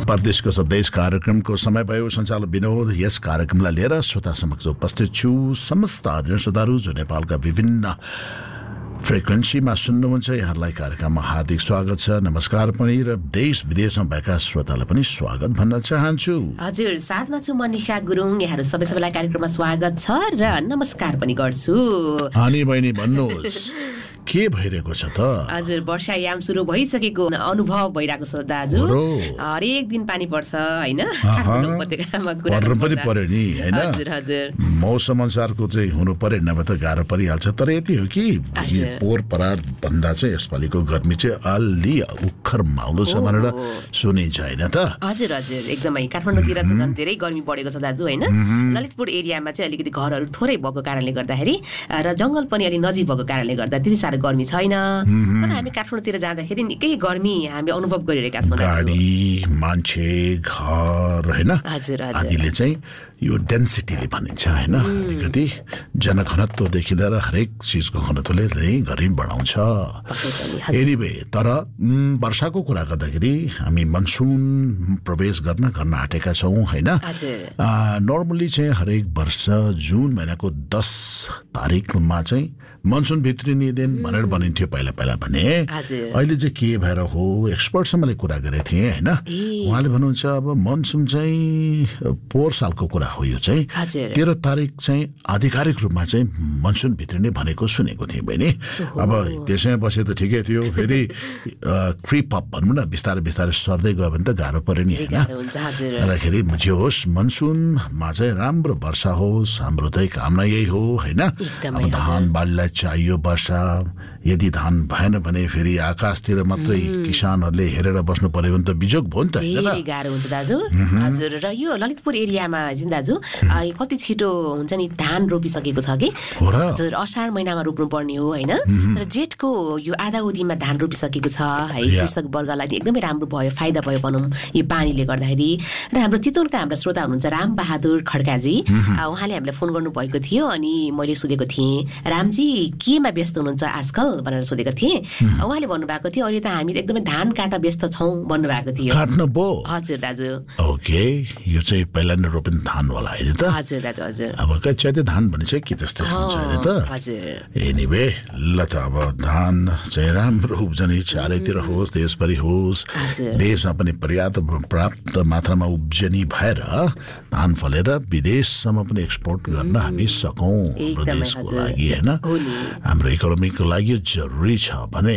परदेशको सन्देश कार्यक्रमको समय भयो। सञ्चालक विनोद यस कार्यक्रमलाई लिएर श्रोता समक्ष उपस्थित छु। समस्त आदरणीय श्रोताहरू जो नेपालका विभिन्न फ्रिक्वेन्सीमा सुन्नुहुन्छ, यहाँहरूलाई कार्यक्रममा हार्दिक स्वागत छ, नमस्कार पनि, र देश विदेशमा भएका श्रोतालाई पनि स्वागत भन्न चाहन्छु। हजुर, साथमा छु म निशा गुरुङ। यहाँहरू सबैलाई कार्यक्रममा स्वागत छ र नमस्कार पनि गर्छु। अनि बहिनी भन्नुहोस् के भइरहेको छ त? हजुर, वर्षायाम सुरु भइसकेको अनुभव भइरहेको छ दाजु। हरेक दिन पानी पर्छ हैन? उपत्यकामा कुरा पर्नु पनि पर्यो नि हैन? हजुर हजुर, मौसम अनुसारको चाहिँ हुनु पर्यो, नभए त गाह्रो परिहाल्छ। तर यति हो कि पोहोर परार भन्दा चाहिँ यसपालिको गर्मी चाहिँ अलि उखर माउलो छ भनेर सुनिन्छ हैन त? हजुर हजुर, एकदमै। काठमाडौँतिर त झन् धेरै गर्मी बढेको छ दाजु हैन? ललितपुर एरियामा चाहिँ अलिकति घरहरू थोरै भएको कारणले गर्दाखेरि र जंगल पनि अलि नजिक भएको कारणले गर्दा त्यति साह्रो गर्मी छैन। तर हामी काठमाडौँतिर जाँदाखेरि निकै गर्मी हामीले अनुभव गरिरहेका छौँ। गाडी, मान्छे, घर हैन, हजुर हजुर, आदिले चाहिँ यो डेन्सिटीले भनिन्छ हैन, अलिकति जनघनत्वदेखि लिएर हरेक चिजको घनत्वले नै गर्मी बढाउँछ। एनिवे, तर वर्षाको कुरा गर्दाखेरि हामी मनसुन प्रवेश गर्न आँटेका छौँ हैन? नर्मली चाहिँ हरेक वर्ष जुन महिनाको 10 तारिकमा चाहिँ मनसुन भित्रिने दिन भनेर भनिन्थ्यो पहिला भने। अहिले चाहिँ के भएर हो, एक्सपर्टसँग मैले कुरा गरेको थिएँ हैन? उहाँले भन्नुहुन्छ अब मनसुन चाहिँ पोहोर सालको कुरा हो, यो चाहिँ 13 तारिक चाहिँ आधिकारिक रूपमा चाहिँ मनसुन भित्रिने भनेको सुनेको थिएँ बहिनी। अब त्यसैमा बसे त ठिकै थियो, फेरि क्रिप अप भनौँ न, बिस्तारै सर्दै गयो भने त गाह्रो पर्यो नि हैन? अन्तखेरि जे होस्, मनसुनमा चाहिँ राम्रो वर्षा होस्, हाम्रो चाहिँ कामना यही हो हैन? अब धान बालीलाई चाहियो वर्षा। यदि धान भएन भने फेरि आकाशतिर मात्रै किसानहरूले हेरेर बस्नु पर्यो भने त बिजोग भयो नि त हैन? गाह्रो हुन्छ दाजु। हजुर, र यो ललितपुर एरियामा चाहिँ दाजु कति छिटो हुन्छ नि, धान रोपिसकेको छ कि हजुर, असार महिनामा रोप्नु पर्ने हो हैन? र जेठको यो आधा उदीमा धान रोपिसकेको छ है। कृषक वर्गलाई एकदमै राम्रो भयो, फाइदा भयो भनौँ यो पानीले गर्दाखेरि। र हाम्रो चितवनका हाम्रा श्रोता हुनुहुन्छ राम बहादुर खड्काजी, उहाँले हामीलाई फोन गर्नुभएको थियो अनि मैले सोधेको थिएँ, रामजी केमा व्यस्त हुनुहुन्छ आजकल भनेर सोधेको थिएँ। उहाँले भन्नुभएको थियो अहिले त हामी एकदमै धान काट्न व्यस्त छौँ भन्नुभएको थियो। काट्नु भयो? हजुर दाजु। ओके, यो चाहिँ पहिला नै रोपिने धान होला हैन त? हजुर दाजु हजुर। अब कहिले धान भने चाहिँ के त्यस्तो हुन्छ हैन त? हजुर। एनिवे, ल त अब धान चाहिँ राम्रो उब्जनी चारैतिर होस्, देशभरि होस्, देशमा पनि पर्याप्त मात्रामा उब्जनी भएर धान फलेर विदेशसम्म पनि एक्सपोर्ट गर्न हामी सकौँ। देशको लागि हैन, हाम्रो इकोनोमीको लागि जरुरी छ भने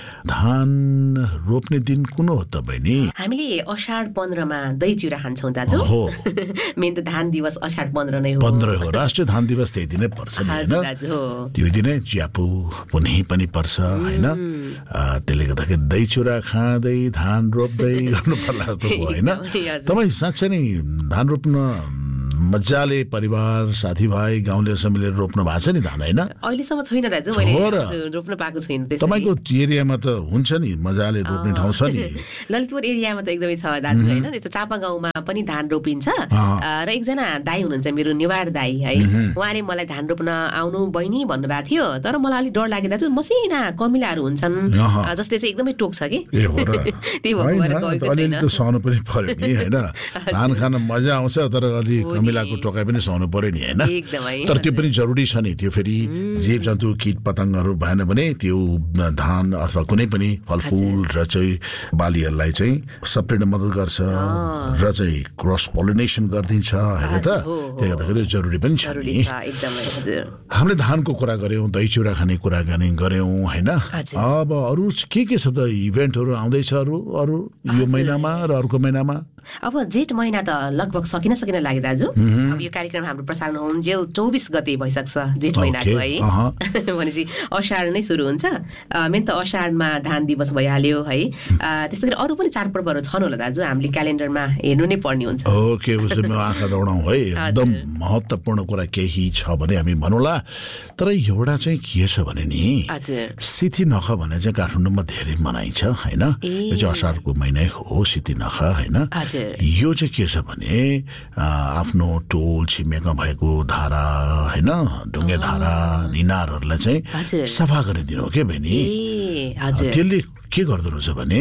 धान रोप्ने दिन कुन हो त बहिनी? हामीले असार 15मा दही चिउरा खान्छौँ दाजु। हो, मेन त धान दिवस असार 15 नै हो। 15 हो, राष्ट्रिय धान दिवस त्यही दिनै पर्छ नि हैन? त्यो दिनै च्यापु पनि पर्छ हैन? त्यसले गर्दाखेरि दही चिउरा खाँदै धान रोप्दै गर्नु पर्ला जस्तो हो हैन? तपाईँ साँच्चै नै धान रोप्न मजाले परिवार साथीभाइ गाउँलेसँग मिलेर रोप्नु भएको छ नि धान हैन? अहिलेसम्म छैन दाजु, मैले रोप्न पाएको छैन। तपाईको एरियामा त हुन्छ नि, मजाले रोप्ने ठाउँ छ नि? ललितपुर एरियामा त एकदमै छ दाजु हैन? त्यो चापा गाउँमा पनि धान रोपिन्छ। र एकजना दाइ हुनुहुन्छ मेरो, नेवार दाइ है, उहाँले मलाई धान रोप्न आउनु बहिनी भन्नुभएको थियो। तर मलाई अलिक डर लाग्यो दाजु, मसिना कमिलाहरू हुन्छन् जसले चाहिँ एकदमै टोक्छ कि। त्यही भएर गएको छैन। सहनु पनि पर्यो नि हैन? धान खान मजा आउँछ, तर अलि कमिलाको टोकाइ पनि सहनु पर्यो नि हैन? तर त्यो पनि जरुरी छ नि। त्यो फेरि जीव जन्तु कीट पतङ्गहरू भएन भने त्यो धान अथवा कुनै पनि फलफुल र चाहिँ बालीहरूलाई चाहिँ सप्रेट्न मद्दत गर्छ र चाहिँ क्रस पोलिनेसन गरिदिन्छ हैन त? त्यसले गर्दाखेरि जरुरी पनि छ नि। हामीले धानको कुरा गर्यौँ, दही चिउरा खाने कुरा गर्यौँ हैन? अब अरू के छ त? इभेन्टहरू आउँदैछ अरू यो महिनामा र अर्को महिनामा? अब जेठ महिना त लगभग सकिन लाग्यो दाजु। अब यो कार्यक्रम हाम्रो प्रसारण हुन्जेल 24 गते भइसक्छ जेठ महिनाको है। भनेपछि असार नै सुरु हुन्छ। मेन त असारमा धान दिवस भइहाल्यो है। त्यसै गरी अरू पनि चाडपर्वहरू छन् होला दाजु, हामीले क्यालेन्डरमा हेर्नु नै पर्ने हुन्छ। ओके, उसले आँखा दौडाउँ है। एकदम महत्त्वपूर्ण कुरा केही छ भने हामी भनौँला। तर एउटा चाहिँ के छ भने नि, सिथी नख भने चाहिँ काठमाडौँमा धेरै मनाइन्छ हैन? यो चाहिँ असारको महिनै हो सिथी नख हैन? यो चाहिँ के छ भने आफ्नो टोल छिमेकमा भएको धारा हैन ढुङ्गे धारा इनारहरूलाई चाहिँ सफा गरिदिनु हो के बहिनी त्यसले के गर्दो रहेछ भने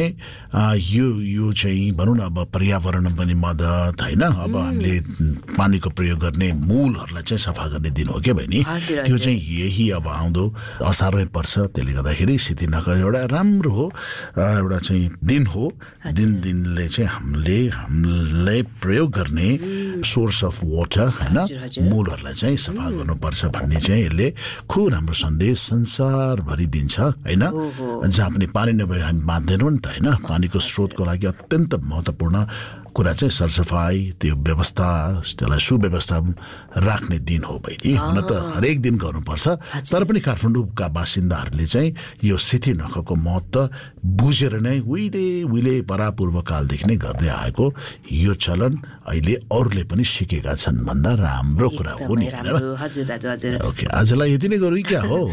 यो चाहिँ भनौँ न अब पर्यावरण पनि मद्दत होइन अब हामीले पानीको प्रयोग गर्ने मूलहरूलाई चाहिँ सफा गर्ने दिन हो क्या बहिनी त्यो चाहिँ यही अब आउँदो असारमै पर्छ त्यसले गर्दाखेरि सिद्धिनगर एउटा राम्रो हो एउटा चाहिँ दिन हो दिनले चाहिँ हामीले प्रयोग गर्ने सोर्स अफ वाटर होइन मूलहरूलाई चाहिँ सफा गर्नुपर्छ भन्ने चाहिँ यसले खुब राम्रो सन्देश संसारभरि दिन्छ होइन जहाँ पनि पानी नभए हामी बाँध्दैनौँ नि त होइन पानीको स्रोतको लागि अत्यन्त महत्त्वपूर्ण कुरा चाहिँ सरसफाई त्यो व्यवस्था त्यसलाई सुव्यवस्था राख्ने दिन हो बहिनी हुन त हरेक दिन गर्नुपर्छ तर पनि काठमाडौँका बासिन्दाहरूले चाहिँ यो सिथी नखको महत्त्व बुझेर नै उहिले परापूर्व कालदेखि नै गर्दै आएको यो चलन अहिले अरूले पनि सिकेका छन् भन्दा राम्रो कुरा हो नि ओके आजलाई यति नै गरौँ क्या हो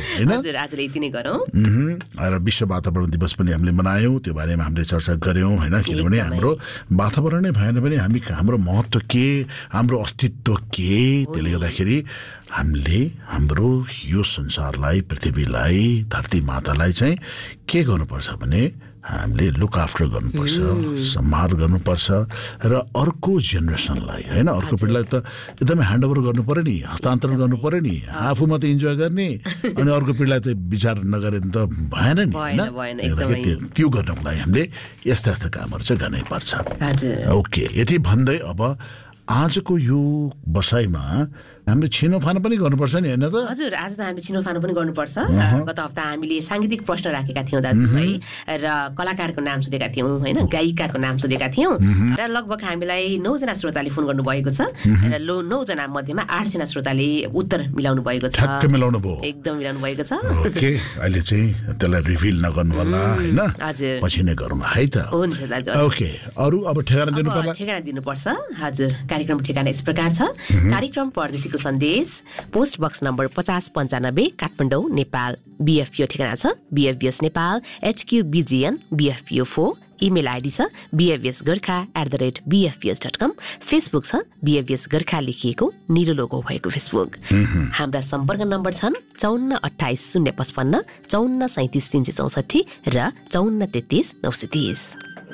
होइन र विश्व वातावरण दिवस पनि हामीले मनायौँ त्यो बारेमा हामीले चर्चा गऱ्यौँ होइन किनभने हाम्रो वातावरणै भएन भने हाम्रो महत्त्व के हाम्रो अस्तित्व के त्यसले गर्दाखेरि हामीले हाम्रो यो संसारलाई पृथ्वीलाई धरती मातालाई चाहिँ के गर्नुपर्छ भने हामीले लुक आफ्टर गर्नुपर्छ सम्हार गर्नुपर्छ र अर्को जेनेरेसनलाई होइन अर्को पिँढीलाई त एकदमै ह्यान्डओभर गर्नु पर्यो नि हस्तान्तरण गर्नु पर्यो नि आफू मात्रै इन्जोय गर्ने अनि अर्को पिँढीलाई त विचार नगरे त भएन नि होइन त्यो गर्नको लागि हामीले यस्ता यस्ता कामहरू चाहिँ गर्नै पर्छ ओके यति भन्दै अब आजको यो बसाइमा हामीले छिनोफानो पनि गर्नुपर्छ नि होइन त हजुर आज त हामीले छिनोफानो पनि गर्नुपर्छ गत हप्ता हामीले सांगीतिक प्रश्न राखेका थियौँ दाजु है र कलाकारको नाम सोधेका थियौँ होइन गायिकाको नाम सोधेका थियौँ र लगभग हामीलाई 9 जना श्रोताले फोन गर्नु भएको छ र 9 जना मध्येमा 8 जना श्रोताले उत्तर मिलाउनु भएको छ ठ्याक्कै मिलाउनु भयो एकदम मिलाउनु भएको छ ओके अहिले चाहिँ त्यसलाई रिभिल नगर्नु होला हैन हजुर पछि नै गरौँ है त हुन्छ दाजु ओके अरु अब ठेगाना दिनु पर्ला ठेगाना दिनुपर्छ हजुर कार्यक्रम ठेगाना यस प्रकार छ कार्यक्रम परदेशीको सन्देश post box number 5095 Kathmandu Nepal बीएफओ ठेगाना छ BFS Nepal HQBGN BFO 4 email ID छ bfsgorkha@bfs.com फेसबुक छ bfs गर्खा लेखिएको निलो लोगो भएको फेसबुक हाम्रा सम्पर्क नम्बर छन् 54 28 055 54 37 364 र 54 33 930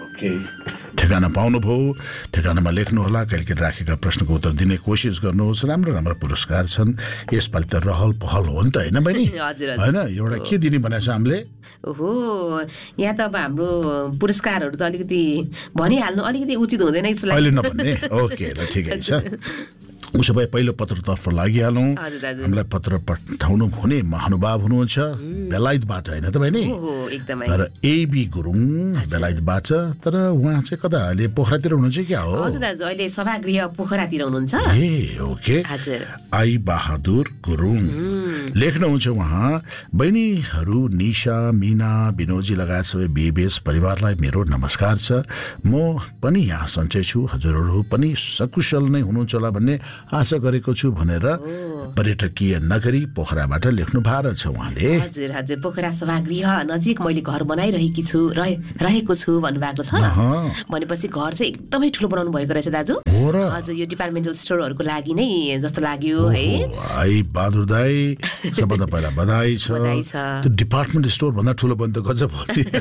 ठेगाना पाउनुभयो ठेगानामा लेख्नुहोला कहिले राखेका प्रश्नको उत्तर दिने कोसिस गर्नुहोस् राम्रो राम्रो पुरस्कार छन् यसपालि त रहल पहल हो नि त होइन बहिनी होइन एउटा के दिने भनेको छ हामीले ओहो यहाँ त अब हाम्रो पुरस्कारहरू त अलिकति भनिहाल्नु अलिकति उचित हुँदैन अहिले नभन्ने ओके ल ठिकै छ उसो भए पहिलो पत्रतर्फ लागिहालौँ हामीलाई पत्र पठाउनु हुने महानुभाव हुनुहुन्छ बेलायतबाट होइन त बहिनी तर एबी गुरुङ बेलायतबाट तर उहाँ चाहिँ कता अहिले पोखरातिर हुनुहुन्छ क्या हो हजुर दाजु अहिले सभागृह पोखरातिर हुनुहुन्छ ए ओके हजुर आई बहादुर गुरुङ लेख्नुहुन्छ उहाँ बहिनीहरू निशा मीना विनोजी लगायत सबै बीबीएस परिवारलाई मेरो नमस्कार छ म पनि यहाँ सन्चै छु हजुरहरू पनि सकुशल नै हुनुहुन्छ होला भन्ने आशा गरेको छु भनेर पर्यटकीय नगरी पोखराबाट लेख्नु भएको छ उहाँले हजुर हजुर पोखरा सभागृह नजिक मैले घर बनाइरहेकी छु रहेको छु भन्नुभएको छ भनेपछि घर चाहिँ एकदमै ठुलो बनाउनु भएको रहेछ दाजु हजुर यो डिपार्टमेन्टल स्टोरहरूको लागि नै जस्तो लाग्यो है आई बहादुर दाई सबभन्दा पहिला बधाई छ त्यो डिपार्टमेन्ट स्टोर भन्दा ठुलो बन्द गजब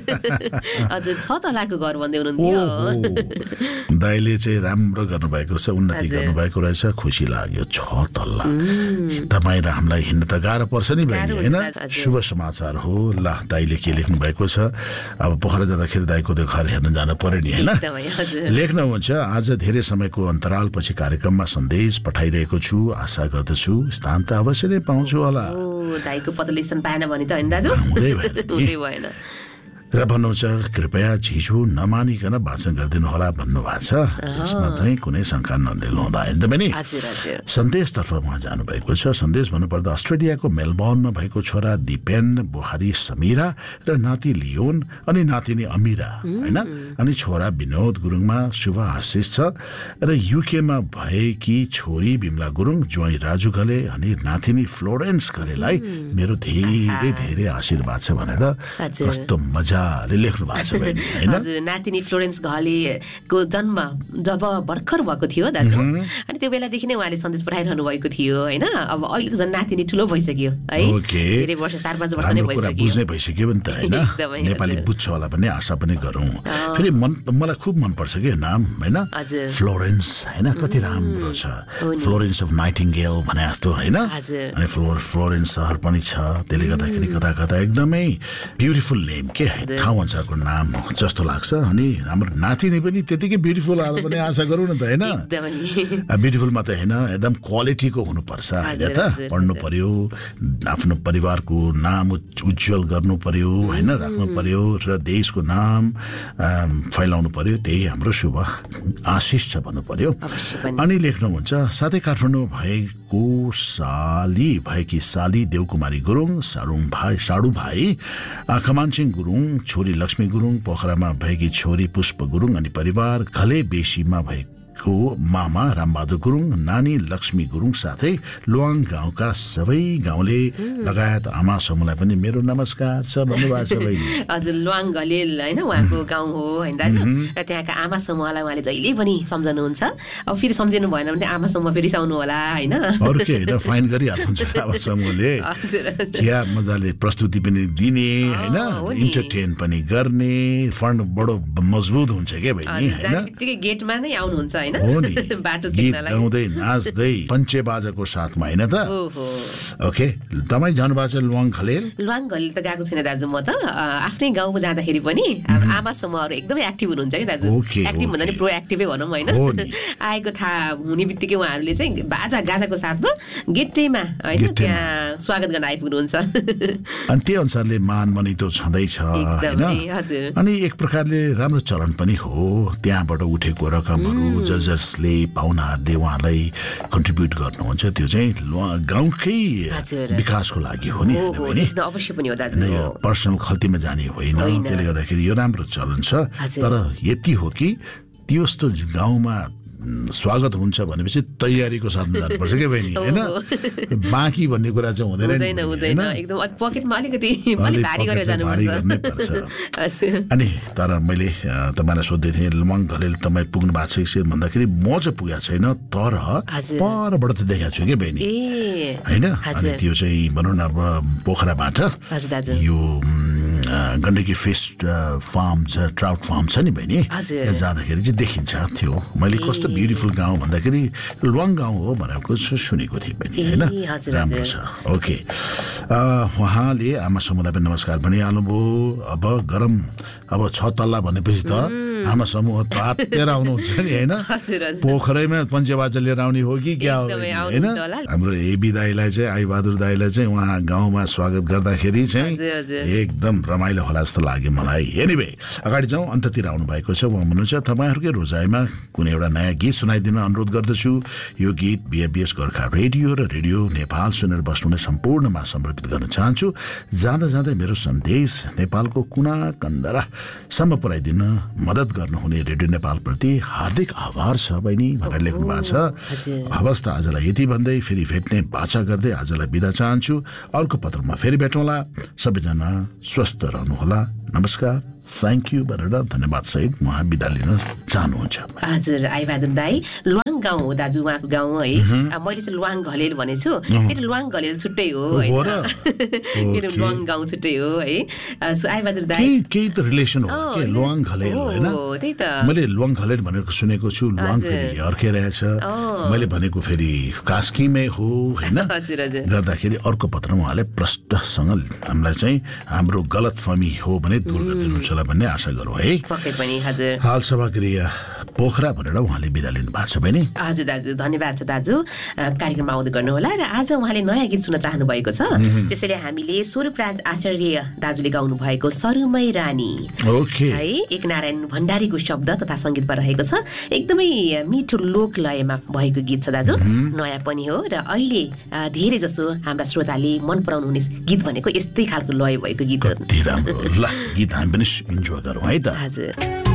हजुर 6 तलाको घर भन्दै हुनुहुन्थ्यो दाइले चाहिँ राम्रो गर्नुभएको छ उन्नति गर्नुभएको रहेछ खुसी लाग्यो 6 तल्ला तपाईँ र हामीलाई हिँड्न त गाह्रो पर्छ नि बहिनी होइन शुभ समाचार हो ल दाइले के लेख्नु भएको छ अब पोखरा जाँदाखेरि दाइको त्यो घर हेर्न जानु पर्यो नि होइन लेख्नुहुन्छ आज धेरै समयको अन्तरालपछि कार्यक्रममा सन्देश पठाइरहेको छु आशा गर्दछु स्थान त अवश्य नै पाउँछु होला दाइको पदलेसन पाएन भने त होइन दाजु हुँदै भएन र भन्नुहुन्छ कृपया झिझो नमानिकन वाचन गरिदिनु होला भन्नुभएको छ त्यसमा चाहिँ कुनै शङ्का नलिनु हुँदा होइन बहिनी सन्देशतर्फ उहाँ जानुभएको छ सन्देश भन्नुपर्दा अस्ट्रेलियाको मेलबर्नमा भएको छोरा दिपेन बुहारी समीरा र नाति लियोन अनि नातिनी अमिरा होइन अनि छोरा विनोद गुरुङमा शुभ आशिष छ र युकेमा भएकी छोरी बिमला गुरुङ ज्वाइँ राजु घले अनि नातिनी फ्लोरेन्स घलेलाई मेरो धेरै धेरै आशीर्वाद छ भनेर कस्तो मजा मजाले लेख्नु भएको छ बहिनी हैन हजुर नातिनी फ्लोरेन्स घलेको जन्म जब भर्खर भएको थियो दाजु अनि त्यो बेलादेखि नै उहाँले सन्देश पठाइरहनु भएको थियो हैन अब अहिले त झन् नातिनी ठुलो भइसक्यो है धेरै वर्ष 4-5 वर्ष नै भइसक्यो बुझ्नै भइसक्यो नि त हैन नेपाली बुझ्छ होला भन्ने आशा पनि गरौँ फेरि मलाई खुब मन पर्छ के नाम हैन फ्लोरेन्स हैन कति राम्रो छ फ्लोरेन्स अफ नाइटिङ्गेल भने जस्तो हैन अनि फ्लोरेन्स शहर पनि छ त्यसले गर्दाखेरि कता कता एकदमै ब्युटिफुल नेम के ठाउँ अनुसारको नाम जस्तो लाग्छ अनि हाम्रो नातिनी पनि त्यतिकै ब्युटिफुल होला भन्ने आशा गरौँ न त हैन ब्युटिफुल मात्रै हैन एकदम क्वालिटीको हुनुपर्छ हैन त पढ्नु पर्यो आफ्नो परिवारको नाम उज्जवल गर्नु पर्यो हैन राख्नु पर्यो र देशको नाम फैलाउनु पर्यो त्यही हाम्रो शुभ आशिष छ भन्नु पर्यो अनि लेख्नुहुन्छ साथै काठमाडौँ भएकी साली देवकुमारी गुरुङ साडु भाइ खमानसिंह गुरुङ छोरी लक्ष्मी गुरुङ पोखरामा भएकी छोरी पुष्प गुरुङ अनि परिवार घले बेसीमा भएको मामा रामबहादुर गुरुङ नानी लक्ष्मी गुरुङ साथै लुवाङ गाउँका सबै गाउँले लगायत आमा समूहलाई पनि मेरो नमस्कार छ भन्नुभएको छ बहिनी हजुर लुवाङ घलेल हैन उहाँको गाउँ हो हैन दाजु र त्यहाँका आमा समूहलाई उहाँले जहिले पनि सम्झनुहुन्छ अब फेरि सम्झिनु भएन भने आमा समूह फेरि रिसाउनु होला हैन अरु के हैन फाइन गरिहाल्नुहुन्छ आमा समूहले क्या मजाले प्रस्तुति पनि दिने हैन इन्टरटेन पनि गर्ने फन्ड बडो मजबुत हुन्छ के बहिनी हैन त्यतिकै गेटमा नै आउनुहुन्छ हो नि गीत गाउँदै नाच्दै पञ्चे बाजाको साथमा हैन त ओके तपाईँ जानुभएको छ लुवाङ घलेल त गएको छैन दाजु म त आफ्नै गाउँको जाँदाखेरि पनि आमा समूहहरू एकदमै एक्टिभ हुनुहुन्छ कि दाजु एक्टिभ भन्दा नि प्रोएक्टिभै भनौँ हैन आएको थाहा हुने बित्तिकै उहाँहरूले चाहिँ बाजा गाजाको साथमा गेटैमा हैन त्यहाँ स्वागत गर्न आइपुग्नुहुन्छ अनि त्यही अनुसारले मान मनितो छँदैछ हैन अनि एक प्रकारले राम्रो चलन पनि हो त्यहाँबाट उठेको रकमहरू जसले पाहुनाहरूले उहाँलाई कन्ट्रिब्युट गर्नुहुन्छ त्यो चाहिँ गाउँकै विकासको लागि हो नि अवश्य पनि हो दाजु पर्सनल खल्तीमा जाने होइन त्यसले गर्दाखेरि यो राम्रो चलन छ तर यति हो कि त्यस्तो गाउँमा स्वागत हुन्छ भनेपछि तयारीको साथमा जानुपर्छ के बहिनी हैन बाँकी भन्ने कुरा चाहिँ हुँदैन एकदम पकेटमा अलिकति भारी गरेर जानुपर्छ अनि तर मैले तपाईलाई सोध्दै थिएँ लुवाङ घलेल तपाईँ पुग्नु भएको छ भन्दाखेरि म चाहिँ पुगेको छैन तर परबाट त देखाएको छु के बहिनी हैन अनि त्यो चाहिँ भनौँ न अब पोखराबाट यो गण्डकी फिस फार्म छ ट्राउट फार्म छ नि बहिनी त्यहाँ जाँदाखेरि चाहिँ देखिन्छ थियो मैले कस्तो ब्युटिफुल गाउँ भन्दाखेरि लुवाङ गाउँ हो भनेको सुनेको थिएँ पनि हैन राम्रो छ ओके उहाँले आमा समूहलाई पनि नमस्कार भनिहाल्नुभयो अब गरम अब 6 तल्ला भनेपछि त आमा समूह तातेर आउनुहुन्छ नि हैन पोखरैमा पञ्चेबाजा लिएर आउने हो कि क्या हो हैन हाम्रो एबी दाइलाई चाहिँ आई बहादुर दाइलाई चाहिँ उहाँ गाउँमा स्वागत गर्दाखेरि चाहिँ एकदम रमाइलो होला जस्तो लाग्यो मलाई एनीवे अगाडि जाउँ अन्ततिर आउनु भएको छ उहाँ भन्नुहुन्छ तपाईँहरूकै रोजाइमा कुनै एउटा नयाँ गीत सुनाइदिन अनुरोध गर्दछु यो गीत बीएबीएस गोर्खा रेडियो र रेडियो नेपाल सुनेर बस्नुहुने सम्पूर्णमा समर्पित गर्न चाहन्छु जाँदा जाँदै मेरो सन्देश नेपालको कुना कन्दरा सम्म पुर्याइदिन मद्दत गर्नुहुने रेडियो नेपाल प्रति हार्दिक आभार छ बहिनी भनेर लेख्नु भएको छ हवस् त आजलाई यति भन्दै फेरि भेट्ने बाचा गर्दै आजलाई बिदा चाहन्छु अर्को पत्रमा फेरि भेटौँला सबैजना स्वस्थ रहनुहोला नमस्कार थ्याङ्क यू भनेर धन्यवाद सहित उहाँ बिदा लिन चाहनुहुन्छ हजुर आई बहादुर दाई लुवाङ गाउँ हो दाजु उहाँको गाउँ है मैले चाहिँ लुवाङ घलेल भनेछु मेरो लुवाङ घलेल छुट्टै हो मेरो लुवाङ गाउँ छुट्टै हो है सो आई बहादुर दाई केही त रिलेसन हो के लुवाङ घलेल हैन त्यही त मैले लुवाङ घलेल भनेको सुनेको छु लुवाङ फेरि अर्कै रहेछ मैले भनेको फेरि कास्कीमै हो हैन हजुर हजुर गर्दाखेरि अर्को पत्रमा उहाँले प्रष्टसँग हामीलाई चाहिँ हाम्रो गलतफहमी हो भने दूर गरिदिनुहुन्छ भन्ने आशा गरौँ है पक्कै पनि हजुर हाल सभागृह पोखरा भनेर उहाँले बिदा लिनु भएको छ बहिनी हजुर दाजु धन्यवाद छ दाजु कार्यक्रममा आउँदै गर्नु होला र आज उहाँले नयाँ गीत सुन्न चाहनु भएको छ त्यसैले हामीले स्वरूपराज आचार्य दाजुले गाउनु भएको सरुमै रानी ओके है एक नारायण भण्डारीको शब्द तथा संगीतमा रहेको छ एकदमै मिठो लोक लयमा भएको गीत छ दाजु नयाँ पनि हो र अहिले धेरै जसो हाम्रा श्रोताले मन पराउनु हुने गीत भनेको यस्तै खालको लय भएको गीत हो राम्रो ल गीत हामी पनि इन्जोय गरौँ है त हजुर